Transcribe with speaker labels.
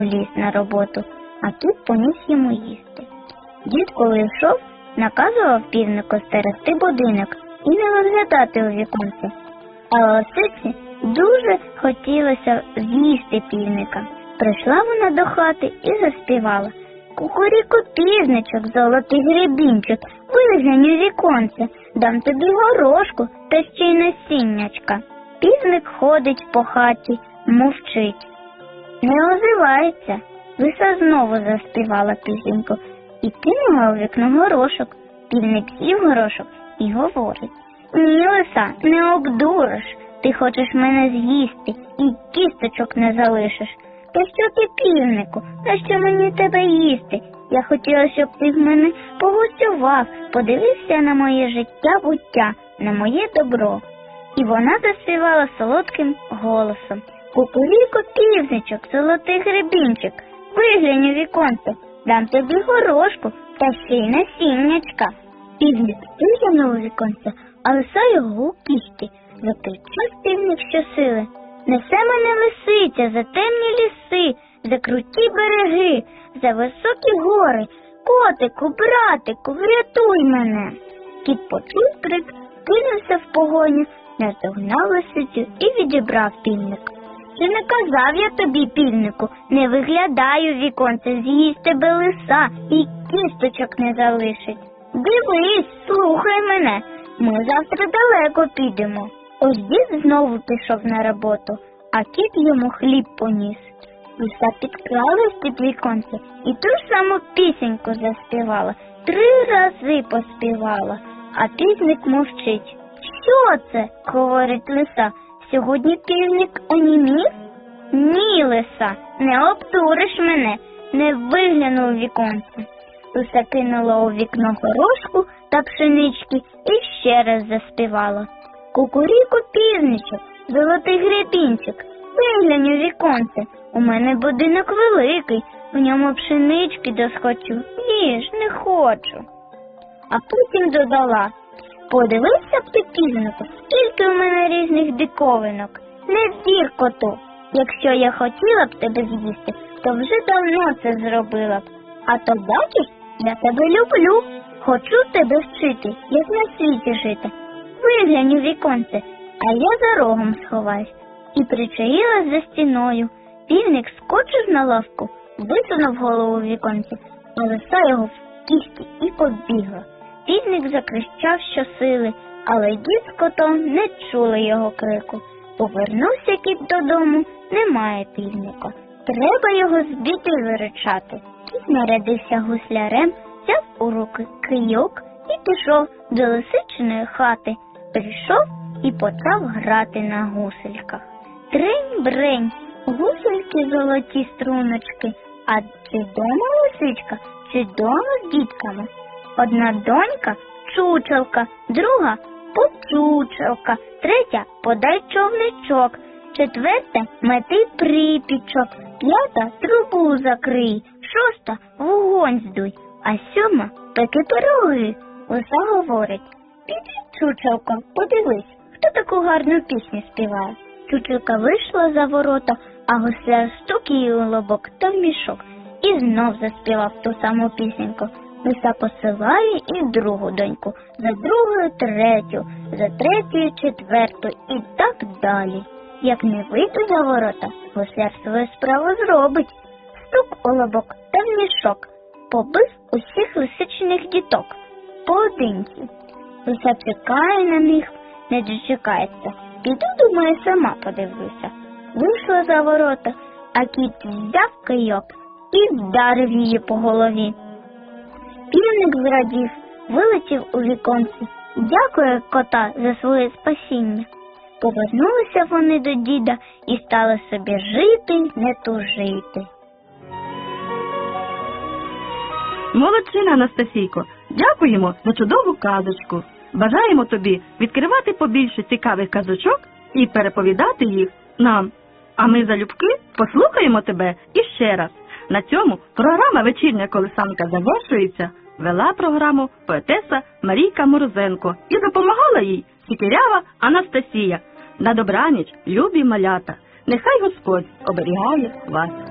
Speaker 1: в ліс на роботу, а тут поніс йому їсти. Дід, коли йшов, наказував півнику стерегти будинок і не виглядати у віконце. А лисиці дуже хотілося з'їсти півника. Прийшла вона до хати і заспівала: «Кукуріку, півничок, золотий гребінчик, виглянь у віконце, дам тобі горошку та ще й насіннячка». Півник ходить по хаті, мовчить, не озивається. Лиса знову заспівала пісеньку і кинула у вікно горошок. Півник з'їв горошок і говорить: «Ні, лиса, не обдуриш, ти хочеш мене з'їсти і кісточок не залишиш. Та що ти, півнику, нащо мені тебе їсти? Я хотіла, щоб ти в мене погостював, подивився на моє життя-буття, на моє добро». І вона заспівала солодким голосом: «Кукуріку, півничок, золотий гребінчик, виглянь у віконце, дам тобі горошку та ще й насіннячка». Півник виглянув у віконце, а лиса його у кісті. Закричав півник щосили: «Несе мене лисиця за темні ліси, за круті береги, за високі гори. Котику, братику, врятуй мене!» Кіт почув крик, кинувся в погоню, наздогнав лисицю і відібрав півник. «Чи не казав я тобі, півнику, не виглядай у віконце, з'їсть тебе лиса і кісточок не залишить. Дивись, слухай мене, ми завтра далеко підемо». Ось дід знову пішов на роботу, а кіт йому хліб поніс. Лиса підкралась під віконце і ту ж саму пісеньку заспівала, 3 рази поспівала, а півник мовчить. «Що це?» – говорить лиса. «Сьогодні півник онімів?» «Ні, лиса, не обдуриш мене, не виглянув у віконце». Лиса кинула у вікно горошку та пшенички і ще раз заспівала: «Кукуріку, півничок, золотий гребінчик, виглянь у віконце, у мене будинок великий, в ньому пшенички досхочу, їж, не хочу». А потім додала: «Подивився б ти, півнику, скільки у мене різних диковинок, не вдір коту. Якщо я хотіла б тебе з'їсти, то вже давно це зробила б. А то бачиш, я тебе люблю, хочу тебе вчити, як на світі жити. Виглянь у віконце, а я за рогом сховаюсь». І причаїлась за стіною. Півник скочив на лавку, висунув голову в віконце, а лиса його в кісті і побігла. Півник закричав щосили, але дід з котом не чули його крику. Повернувся кіт додому, немає півника. Треба його збити і виручати. Кіт нарядився гуслярем, взяв у руки кийок і пішов до лисичиної хати. Прийшов і почав грати на гусельках. Тринь-брень, гусельки золоті струночки, а чи дома лисичка, чи дома з дітками? Одна донька – чучелка, друга – почучелка, третя – подай човничок, четверта – мети припічок, п'ята – трубу закрий, шоста – вогонь здуй, а сьома – пеки пироги. Лиса говорить: «Піди, чучелко, подивись, хто таку гарну пісню співає». Чучелка вийшла за ворота, а гусляр стук її у лобок та в мішок і знов заспівав ту саму пісеньку. Лиса посилає і другу доньку, за другою третю, за третьою четверту і так далі. Як не вийду за ворота, гусляр свою справу зробить. Стук у лобок та в мішок, побив усіх лисичних діток поодинці. Лиса чекає на них, не дочекається. Піду, думає, сама подивлюся. Вийшла за ворота, а кіт взяв кийок і вдарив її по голові. Півник зрадів, вилетів у віконці, дякує кота за своє спасіння. Повернулися вони до діда і стали собі жити, не тужити.
Speaker 2: Молодчина, Анастасійко, дякуємо за чудову казочку. Бажаємо тобі відкривати побільше цікавих казочок і переповідати їх нам. А ми залюбки послухаємо тебе іще раз. На цьому програма «Вечірня колисанка» завершується. Вела програму поетеса Марійка Морозенко і допомагала їй Сікирява Анастасія. На добраніч, любі малята! Нехай Господь оберігає вас!